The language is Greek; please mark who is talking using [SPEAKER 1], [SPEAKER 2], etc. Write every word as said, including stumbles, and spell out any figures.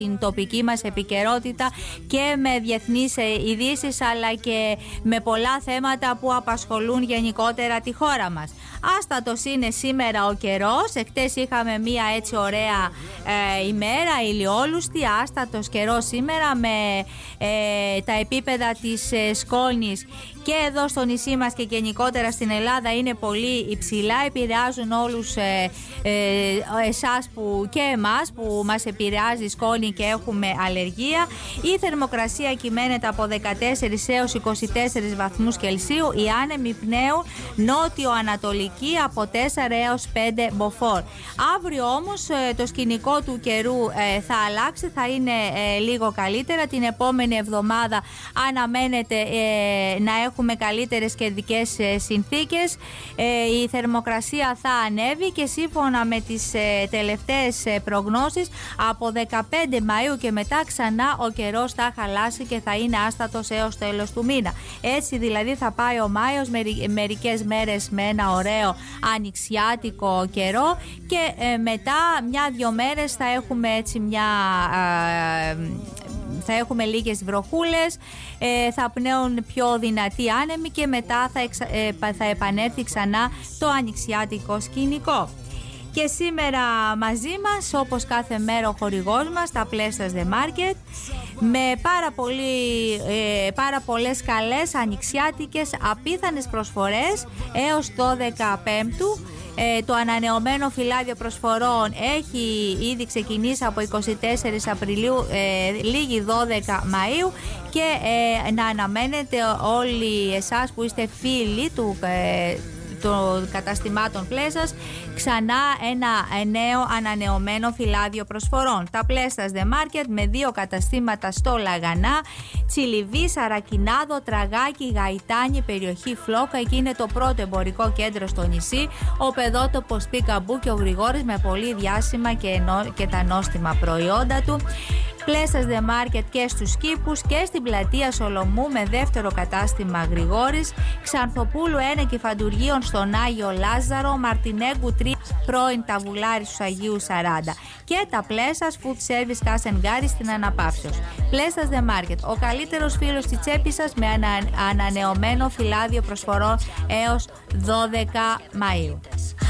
[SPEAKER 1] την τοπική μας επικαιρότητα και με διεθνείς ειδήσεις, αλλά και με πολλά θέματα που απασχολούν γενικότερα τη χώρα μας. Άστατος είναι σήμερα ο καιρός. Εχτες είχαμε μία έτσι ωραία ε, ημέρα, ηλιόλουστη. Άστατος καιρός σήμερα με ε, τα επίπεδα της ε, σκόνης και εδώ στο νησί μας και γενικότερα στην Ελλάδα είναι πολύ υψηλά. Επηρεάζουν όλους ε, ε, εσάς που, και εμάς που μας επηρεάζει η σκόνη και έχουμε αλλεργία. Η θερμοκρασία κυμαίνεται από δεκατέσσερις έως είκοσι τέσσερις βαθμούς Κελσίου. Η άνεμη πνέου νότιο-ανατολική από τέσσερα έως πέντε μποφόρ. Αύριο όμως ε, το σκηνικό του καιρού ε, θα αλλάξει, θα είναι ε, λίγο καλύτερα. Την επόμενη εβδομάδα αναμένεται ε, να έχουμε καλύτερες καιρικές ε, συνθήκες. Ε, η θερμοκρασία θα ανέβει και σύμφωνα με τις ε, τελευταίες ε, προγνώσεις από δεκαπέντε Μαΐου και μετά ξανά ο καιρός θα χαλάσει και θα είναι άστατος έως τέλος του μήνα. Έτσι δηλαδή θα πάει ο Μάιος μερι, μερικές μέρες με ένα ωραίο ανοιξιάτικο καιρό και ε, μετά μια-δυο μέρες θα έχουμε έτσι μια... Ε, θα έχουμε λίγες βροχούλες, ε, θα πνέουν πιο δυνατοί άνεμοι και μετά θα, εξα, ε, θα επανέλθει ξανά το ανοιξιάτικο σκηνικό. Και σήμερα μαζί μας, όπως κάθε μέρα, ο χορηγός μας, τα Πλέστας The Market, με πάρα, πολύ, ε, πάρα πολλές καλές ανοιξιάτικες απίθανες προσφορές έως δώδεκα Πέμπτου. Ε, το ανανεωμένο φυλάδιο προσφορών έχει ήδη ξεκινήσει από εικοστή τέταρτη Απριλίου, ε, λίγη δώδεκα Μαΐου και ε, να αναμένετε όλοι εσάς που είστε φίλοι του ε, των καταστημάτων Πλέσας ξανά ένα νέο ανανεωμένο φυλάδιο προσφορών. Τα Πλέστας The Market με δύο καταστήματα στο Λαγανά, Τσιλιβί, Σαρακινάδο, Τραγάκι, Γαϊτάνη, περιοχή Φλόκα. Εκεί είναι το πρώτο εμπορικό κέντρο στο νησί, ο παιδότοπος Πικαμπού και ο Γρηγόρης με πολύ διάσημα και, ενό, και τα νόστιμα προϊόντα του. Πλέστας The Market και στους Κήπους και στην πλατεία Σολομού με δεύτερο κατάστημα Γρηγόρης, Ξανθοπούλου ένα και Φαντουργίων στον Άγιο Λάζαρο, Μαρτινέγκου τρία πρώην Ταβουλάρη στους Αγίους σαράντα και τα Πλέσας Food Service Cash and Carry στην Αναπαύσεως. Πλέστας The Market, ο καλύτερος φίλος της τσέπης σας με ανα, ανανεωμένο φυλάδιο προσφορών έως δώδεκα Μαΐου.